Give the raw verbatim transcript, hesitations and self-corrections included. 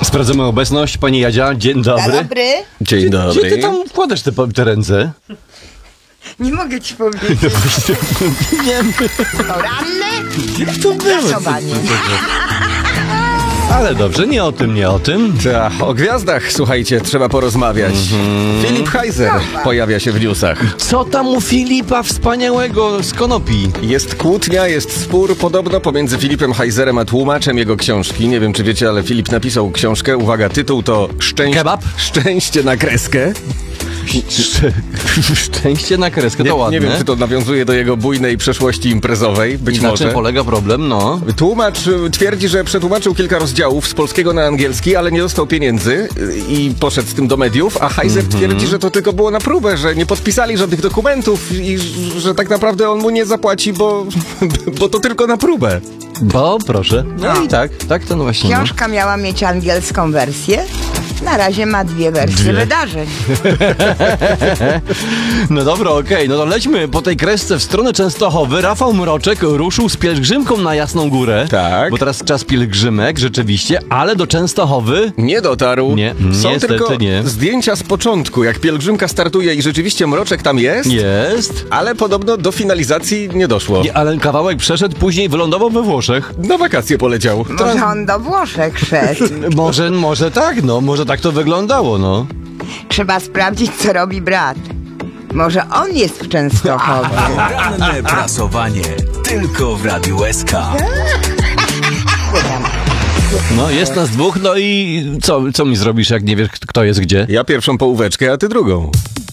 Sprawdzamy obecność. Pani Jadzia, dzień dobry. Dzień dobry. Dzień Gdzie, dobry. gdzie ty tam wkładasz te, te ręce? Nie mogę ci powiedzieć. Nie wiem. Poranne To było. głosowanie. Ale dobrze, nie o tym, nie o tym. Ta, o gwiazdach, słuchajcie, trzeba porozmawiać. Mhm. Filip Heiser pojawia się w newsach. Co tam u Filipa wspaniałego z konopi? Jest kłótnia, jest spór podobno pomiędzy Filipem Heiserem a tłumaczem jego książki. Nie wiem, czy wiecie, ale Filip napisał książkę. Uwaga, tytuł to Szczęś... Kebab? Szczęście na kreskę. Szczę... Szczęście na kreskę, to Nie, ładne. nie wiem, czy to nawiązuje do jego bujnej przeszłości imprezowej. Być I na może. czym polega problem, no. Tłumacz y, twierdzi, że przetłumaczył kilka rozdziałów z polskiego na angielski, ale nie dostał pieniędzy y, i poszedł z tym do mediów, a Heiser Mhm. twierdzi, że to tylko było na próbę, że nie podpisali żadnych dokumentów i ż- że tak naprawdę on mu nie zapłaci, bo, bo to tylko na próbę. Bo, proszę. No i tak, tak to no właśnie. No. Książka miała mieć angielską wersję. Na razie ma dwie wersje Dwie. wydarzeń. No dobra, okej, no to lećmy po tej kresce w stronę Częstochowy. Rafał Mroczek ruszył z pielgrzymką na Jasną Górę. Tak. Bo teraz czas pielgrzymek, rzeczywiście, ale do Częstochowy... Nie dotarł. Nie, Są niestety tylko nie. zdjęcia z początku, jak pielgrzymka startuje i rzeczywiście Mroczek tam jest, Jest. ale podobno do finalizacji nie doszło. Nie, ale kawałek przeszedł, później wylądował we Włoszech. Na wakacje poleciał. Może on do Włoszech szedł. Może, może tak, no, może tak to wyglądało, no. Trzeba sprawdzić, co robi brat. Może on jest w Częstochowie. Poranne prasowanie tylko w Radiu S K. No, jest nas dwóch, no i co, co mi zrobisz, jak nie wiesz, kto jest gdzie? Ja pierwszą połóweczkę, a ty drugą.